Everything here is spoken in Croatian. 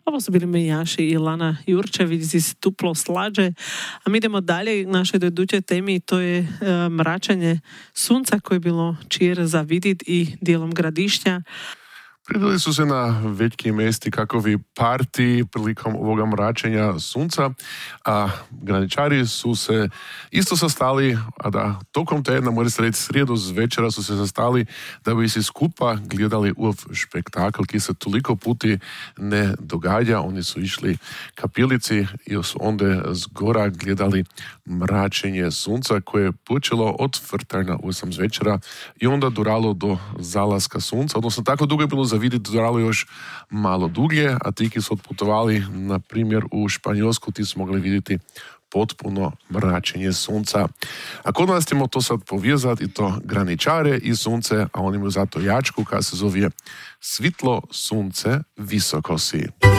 Ovo su bili Mijaši i Lana Jurčević iz Tuplo slađe. A mi idemo dalje našoj dojdúcej temi, to je mračenje sunca koje je bilo čier za vidit i dijelom Gradišća. Pridali su se na većkim mesti kakovi parti prilikom ovoga mračenja sunca, a graničari su se isto sastali, a da tokom tedna, može se reći srijedu zvečera su se sastali da bi si skupa gledali ov špektakl, ki se toliko puti ne događa. Oni su išli kapilici i su onda zgora gledali mračenje sunca koje je počelo od vrtarna 8 zvečera i onda duralo do zalaska sunca, odnosno tako dugo je bilo za vidjeti, duralo još malo dulje, a ti ki su otputovali, na primjer u Španjolsku, ti su mogli vidjeti potpuno mračenje sunca. A kod nas ćemo to sad povezati, i to graničare i sunce, a oni imaju zato jačku, koja se zove Svitlo sunce visoko si.